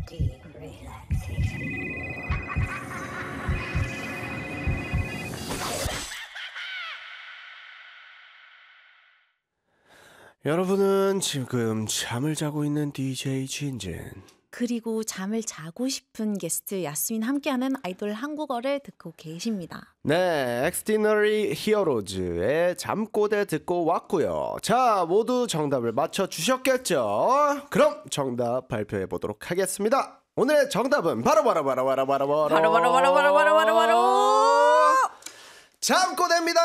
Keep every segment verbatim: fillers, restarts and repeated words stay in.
deep relaxation. 여러분은 지금 잠을 자고 있는 디제이 진진. 그리고 잠을 자고 싶은 게스트 야스민 함께하는 아이돌 한국어를 듣고 계십니다. 네, 엑스티너리 히어로즈의 잠꼬대 듣고 왔고요. 자, 모두 정답을 맞춰주셨겠죠? 그럼 정답 발표해 보도록 하겠습니다. 오늘의 정답은 바로 바로 바로 바로 바로 바로 바로 바로 바로 바로 바로 바로 바로 잠꼬대입니다.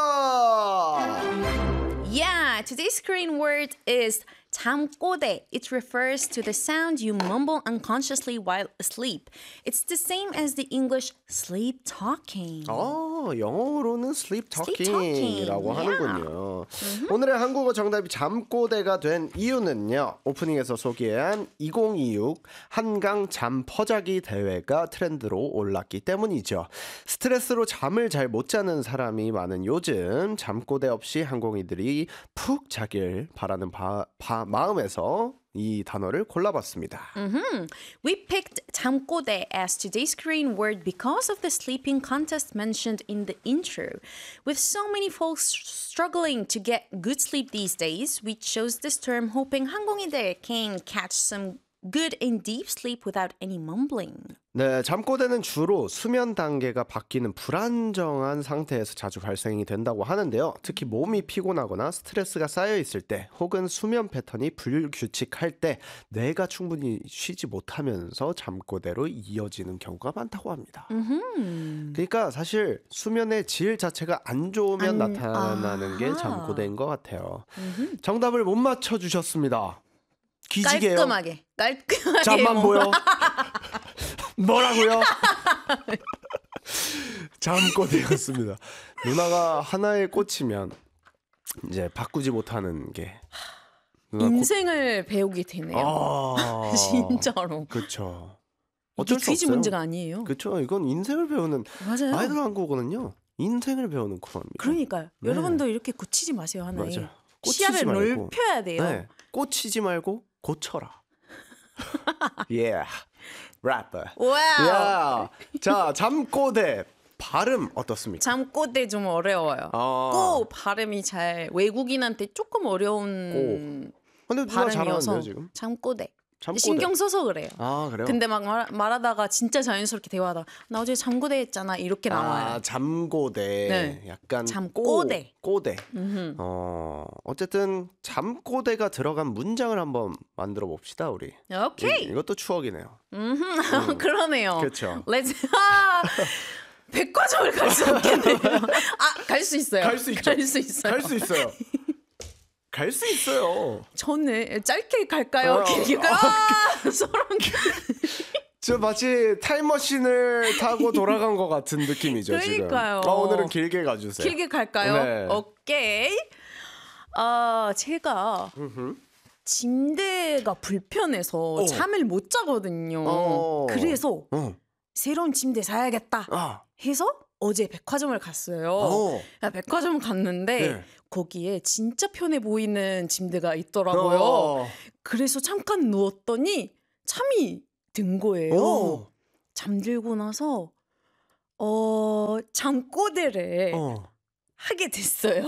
Yeah, today's Korean word is 잠꼬대. It refers to the sound you mumble unconsciously while asleep. It's the same as the English sleep talking. 어, 영어로는 sleep talking이라고 Sleep talking. 하는군요. 오늘의 한국어 정답이 잠꼬대가 된 이유는요. 오프닝에서 소개한 이천이십육 한강 잠 퍼자기 대회가 트렌드로 올랐기 때문이죠. 스트레스로 잠을 잘 못 자는 사람이 많은 요즘 잠꼬대 없이 항공이들이 푹 자길 바라는 바, 바, 마음에서 이 단어를 골라봤습니다. Mm-hmm. We picked 잠꼬대 as today's Korean word because of the sleeping contest mentioned in the intro. With so many folks struggling to get good sleep these days, we chose this term hoping 항공이들 can catch some good and deep sleep without any mumbling. 네, 잠꼬대는 주로 수면 단계가 바뀌는 불안정한 상태에서 자주 발생이 된다고 하는데요. 특히 몸이 피곤하거나 스트레스가 쌓여 있을 때 혹은 수면 패턴이 불규칙할 때 뇌가 충분히 쉬지 못하면서 잠꼬대로 이어지는 경우가 많다고 합니다. Mm-hmm. 그러니까 사실 수면의 질 자체가 안 좋으면 안- 나타나는 게 아하. 잠꼬대인 것 같아요. Mm-hmm. 정답을 못 맞춰주셨습니다. 기지개요. 깔끔하게, 깔끔하게. 잠만 뭐. 보여. 뭐라고요? 잠꼬대였습니다. 누나가 하나에 꽂히면 이제 바꾸지 못하는 게 누나 인생을 배우게 되네요. 아, 진짜로. 그렇죠. 이게 어쩔 수 퀴즈 없어요. 문제가 아니에요. 그렇죠. 이건 인생을 배우는 맞아요. 아이돌 한국어는요. 인생을 배우는 코너입니다. 그러니까요. 네. 여러분도 이렇게 고치지 마세요 하나에. 맞아요. 시야를 꽂히지 말고. 넓혀야 돼요. 네. 꽂히지 말고 고쳐라. yeah. 래퍼. 와우. 야. 자, 잠꼬대 발음 어떻습니까? 잠꼬대 좀 어려워요. 아. 꼬 발음이 잘 외국인한테 조금 어려운 근데 누나 발음이어서 잘하는데요, 지금? 잠꼬대. 잠꼬대. 신경 써서 그래요. 아, 그래요? 근데 막 말, 말하다가 진짜 자연스럽게 대화하다 나 어제 잠꼬대 했잖아 이렇게 나와요. 아, 잠꼬대. 네. 약간 잠꼬대. 꼬, 꼬대. 음흠. 어, 어쨌든 잠꼬대가 들어간 문장을 한번 만들어 봅시다, 우리. 오케이. 이, 이것도 추억이네요. 음흠. 그러네요. 그렇죠. Let's 아, 백화점을 갈 수 없겠네요. 아, 갈 수 있어요. 갈 수 있죠. 갈 수 있어요. 갈 수 있어요. 갈 수 있어요. 저는 짧게 갈까요? 어, 길게 갈까요? 아, 소름. 저 마치 타임머신을 타고 돌아간 것 같은 느낌이죠. 그러니까요. 지금. 어, 오늘은 길게 가주세요. 길게 갈까요? 네. 오케이. 아, 제가 침대가 불편해서 어. 잠을 못 자거든요. 어. 그래서 어. 새로운 침대 사야겠다 아. 해서 어제 백화점을 갔어요. 어. 야, 백화점 갔는데 네. 거기에 진짜 편해 보이는 침대가 있더라고요. 어. 그래서 잠깐 누웠더니 잠이 든 거예요. 어. 잠들고 나서 어 잠꼬대를 어. 하게 됐어요.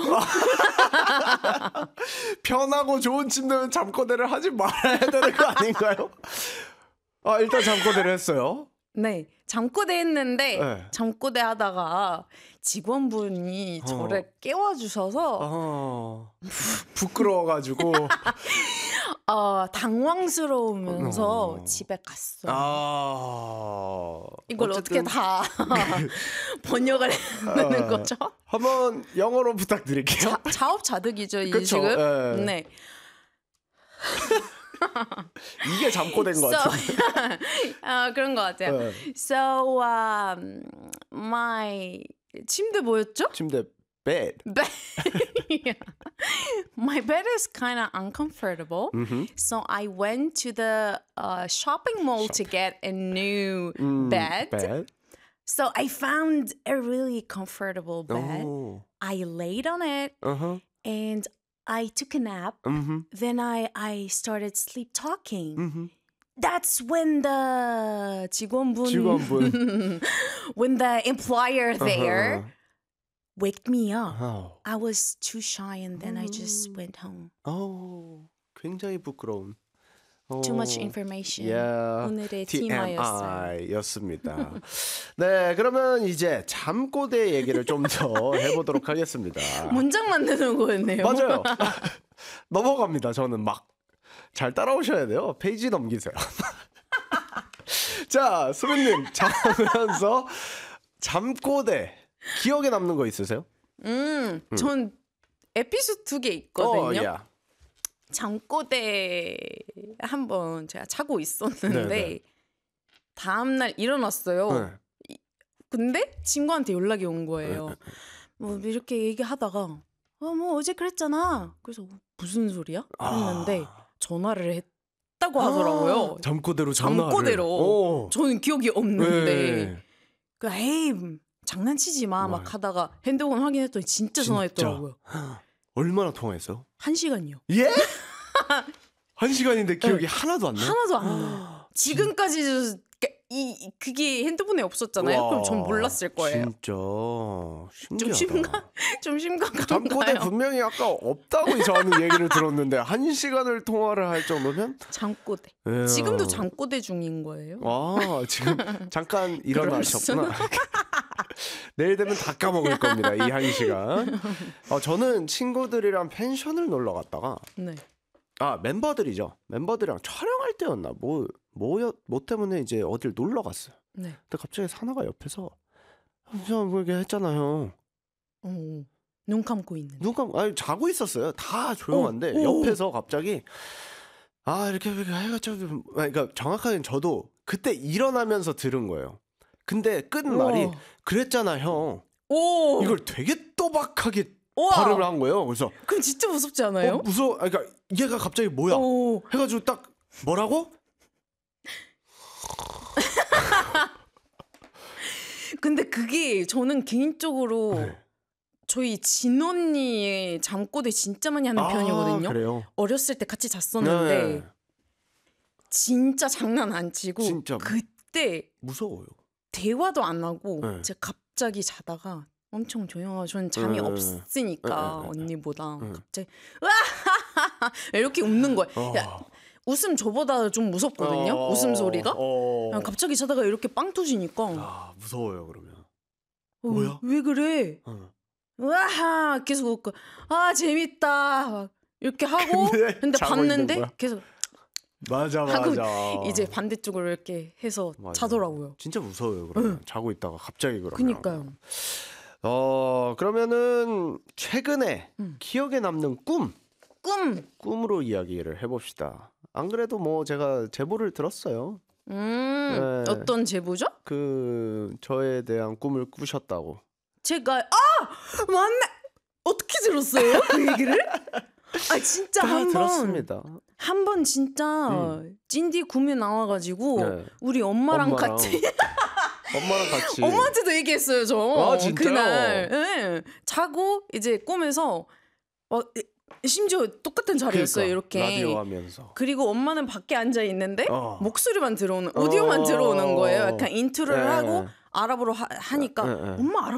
편하고 좋은 침대면 잠꼬대를 하지 말아야 되는 거 아닌가요? 아, 일단 잠꼬대를 했어요. 네, 잠꼬대 했는데 네. 잠꼬대 하다가 직원분이 어. 저를 깨워주셔서 어. 부끄러워가지고. 어, 당황스러우면서 어. 집에 갔어요. 아. 이걸 어떻게 어쨌든 다 번역을 하는 어. 거죠? 한번 영어로 부탁드릴게요. 자, 자업자득이죠, 이 그쵸, 지금. 예. 네. 이게 잠꼬대인 것 So, 같아요. 아, 그런 것 같아요. 네. So, um, my 침대 뭐였죠? 침대 bed. Bed. Yeah. My bed is kind of uncomfortable. Mm-hmm. So I went to the uh, shopping mall to get a new bed. bed. So I found a really comfortable bed. 오. I laid on it Uh-huh. and I took a nap. Mm-hmm. Then I, I started sleep talking. Mm-hmm. That's when the 직원분, 직원분. when the employer there Uh-huh. waked me up. 어. I was too shy and then I just went home. 어, 굉장히 부끄러운. Too much 어, information. Yeah. 오늘의 티엠아이였어요. 티엠아이였습니다. 네, 그러면 이제 잠꼬대 얘기를 좀 더 해보도록 하겠습니다. 문장 만드는 거였네요. 맞아요. 넘어갑니다. 저는 막 잘 따라오셔야 돼요. 페이지 넘기세요. 자, 수빈님 자면서 잠꼬대 기억에 남는 거 있으세요? 음, 전 에피소드 두 개 있거든요. 어, 야. 잠꼬대 한번 제가 자고 있었는데 네네. 다음 날 일어났어요. 네. 근데 친구한테 연락이 온 거예요. 네. 뭐 이렇게 얘기하다가 어, 뭐 어제 그랬잖아. 그래서 무슨 소리야? 했는데 아. 전화를 했다고 하더라고요. 잠꼬대로 전화를. 잠꼬대로. 오. 저는 기억이 없는데 네. 그 에이 장난치지 마 막 하다가 핸드폰 확인했더니 진짜 전화했더라고요. 얼마나 통화했어요? 한 시간이요. 예? 한 시간인데 기억이 하나도 안 나요? 하나도 안 나요. 지금까지 이 그게 핸드폰에 없었잖아요. 와, 그럼 전 몰랐을 거예요. 진짜 좀 신기하다. 심각 좀 잠꼬대 심각한가요? 분명히 아까 없다고 저는 얘기를 들었는데 한 시간을 통화를 할 정도면 잠꼬대. 예. 지금도 잠꼬대 중인 거예요. 아 지금 잠깐 일어나셨구나. 내일 되면 다 까먹을 겁니다. 이 한 시간. 어, 저는 친구들이랑 펜션을 놀러 갔다가 네. 아 멤버들이죠. 멤버들이랑 촬영할 때였나 뭐 뭐뭐 뭐 때문에 이제 어딜 놀러 갔어요. 네. 근데 갑자기 사나가 옆에서 형 뭐 이렇게 했잖아요. 어, 눈 감고 있는. 눈 감 아니 자고 있었어요. 다 조용한데 오, 오. 옆에서 갑자기 아 이렇게 이렇게 해가지고 그러니까 정확하게 저도 그때 일어나면서 들은 거예요. 근데 끝 말이 우와. 그랬잖아 형. 오. 이걸 되게 또박하게 우와. 발음을 한 거예요. 그래서 그럼 진짜 무섭지 않아요? 어, 무서워. 아, 그러니까 얘가 갑자기 뭐야? 오. 해가지고 딱 뭐라고? 근데 그게 저는 개인적으로 네. 저희 진 언니의 잠꼬대 진짜 많이 하는 아, 편이거든요. 그래요. 어렸을 때 같이 잤었는데 네. 진짜 장난 안 치고 진짜. 그때 무서워요. 대화도 안 하고 네. 제가 갑자기 자다가 엄청 조용하고 저는 잠이 네. 없으니까 네, 네, 네. 언니보다 네. 갑자기 으아하하하 이렇게 웃는 거예요. 어. 야, 웃음 저보다 좀 무섭거든요. 어. 웃음 소리가. 어. 그냥 갑자기 자다가 이렇게 빵 터지니까 아 무서워요 그러면. 어, 뭐야? 왜 그래? 어. 으아하 계속 웃고 아 재밌다 막 이렇게 하고 근데 근데 자고 있는 봤는데 거야? 계속 맞아 하고 맞아. 이제 반대쪽으로 이렇게 해서 맞아. 자더라고요. 진짜 무서워요 그러면. 자고 있다가 갑자기 그러면. 그니까요. 어 그러면은 최근에 음. 기억에 남는 꿈 꿈. 꿈으로 이야기를 해봅시다. 안 그래도 뭐 제가 제보를 들었어요. 음 네. 어떤 제보죠? 그 저에 대한 꿈을 꾸셨다고. 제가 아 맞네. 어떻게 들었어요 그 얘기를? 아 진짜 다 한번 들었습니다. 한 번 진짜 음. 찐디 구매 나와가지고 네. 우리 엄마랑, 엄마랑 같이 엄마랑 같이. 엄마한테도 얘기했어요 저. 아, 진짜요? 그날 네. 자고 이제 꿈에서 어, 심지어 똑같은 자리였어요 그러니까, 이렇게. 라디오 하면서. 그리고 엄마는 밖에 앉아 있는데 어. 목소리만 들어오는 오디오만 어. 들어오는 거예요. 약간 인트로를 네. 하고 아랍어로 하, 하니까 네, 네. 엄마 아랍